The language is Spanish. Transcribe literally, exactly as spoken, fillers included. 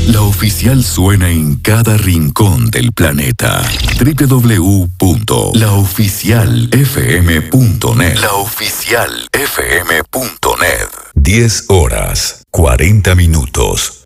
La Oficial suena en cada rincón del planeta. doble u doble u doble u punto la oficial f m punto net. La Oficial F M punto net. diez horas, cuarenta minutos.